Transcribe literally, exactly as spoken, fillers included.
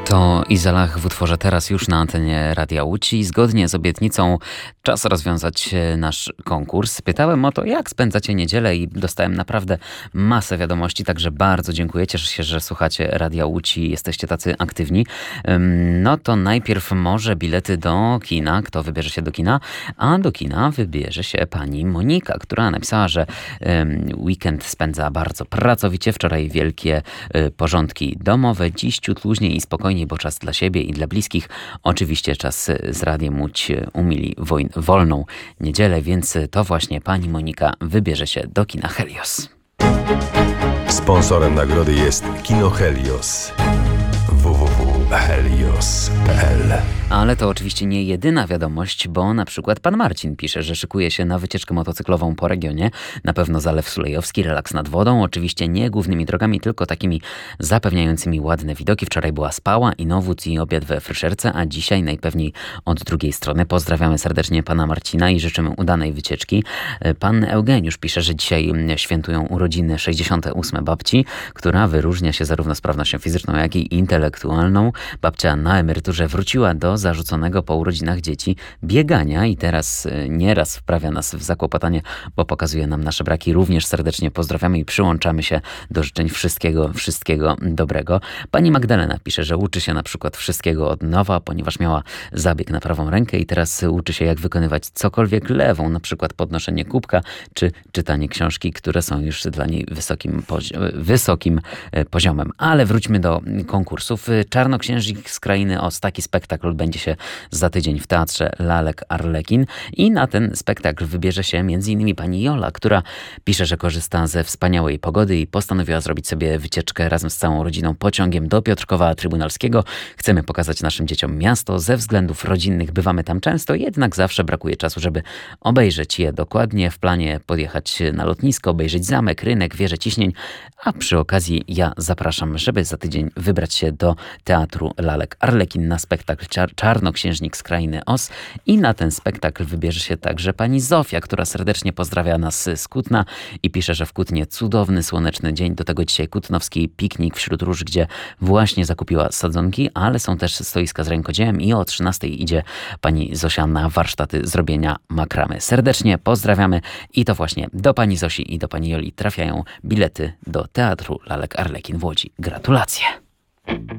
To Izalach w utworze Teraz już na antenie Radia Łódź i zgodnie z obietnicą czas rozwiązać nasz konkurs. Pytałem o to, jak spędzacie niedzielę i dostałem naprawdę masę wiadomości, także bardzo dziękuję. Cieszę się, że słuchacie Radia Łódź i jesteście tacy aktywni. No to najpierw może bilety do kina. Kto wybierze się do kina? A do kina wybierze się pani Monika, która napisała, że weekend spędza bardzo pracowicie. Wczoraj wielkie porządki domowe, dziś ciut luźniej i spokojniej, bo czas dla siebie i dla bliskich. Oczywiście czas z Radiem Łódź umili woj- wolną niedzielę, więc to właśnie pani Monika wybierze się do kina Helios. Sponsorem nagrody jest Kino Helios. w w w kropka helios kropka p l. Ale to oczywiście nie jedyna wiadomość, bo na przykład pan Marcin pisze, że szykuje się na wycieczkę motocyklową po regionie. Na pewno Zalew Sulejowski, relaks nad wodą. Oczywiście nie głównymi drogami, tylko takimi zapewniającymi ładne widoki. Wczoraj była spała, Inowódz i obiad we Fryszerce, a dzisiaj najpewniej od drugiej strony. Pozdrawiamy serdecznie pana Marcina i życzymy udanej wycieczki. Pan Eugeniusz pisze, że dzisiaj świętują urodziny sześćdziesiąte ósme babci, która wyróżnia się zarówno sprawnością fizyczną, jak i intelektualną. Babcia na emeryturze wróciła do zarzuconego po urodzinach dzieci biegania i teraz nieraz wprawia nas w zakłopotanie, bo pokazuje nam nasze braki. Również serdecznie pozdrawiamy i przyłączamy się do życzeń wszystkiego, wszystkiego dobrego. Pani Magdalena pisze, że uczy się na przykład wszystkiego od nowa, ponieważ miała zabieg na prawą rękę i teraz uczy się, jak wykonywać cokolwiek lewą, na przykład podnoszenie kubka czy czytanie książki, które są już dla niej wysokim, pozi- wysokim poziomem. Ale wróćmy do konkursów. Czarnoksiężnik z Krainy Oz. Taki spektakl będzie się za tydzień w Teatrze Lalek Arlekin i na ten spektakl wybierze się między innymi pani Jola, która pisze, że korzysta ze wspaniałej pogody i postanowiła zrobić sobie wycieczkę razem z całą rodziną pociągiem do Piotrkowa Trybunalskiego. Chcemy pokazać naszym dzieciom miasto. Ze względów rodzinnych bywamy tam często, jednak zawsze brakuje czasu, żeby obejrzeć je dokładnie. W planie podjechać na lotnisko, obejrzeć zamek, rynek, wieżę ciśnień, a przy okazji ja zapraszam, żeby za tydzień wybrać się do Teatru Lalek Arlekin na spektakl Czar- Czarnoksiężnik z Krainy Oz i na ten spektakl wybierze się także pani Zofia, która serdecznie pozdrawia nas z Kutna i pisze, że w Kutnie cudowny, słoneczny dzień, do tego dzisiaj kutnowski piknik wśród róż, gdzie właśnie zakupiła sadzonki, ale są też stoiska z rękodziełem i o trzynastej idzie pani Zosia na warsztaty zrobienia makramy. Serdecznie pozdrawiamy i to właśnie do pani Zosi i do pani Joli trafiają bilety do Teatru Lalek Arlekin w Łodzi. Gratulacje!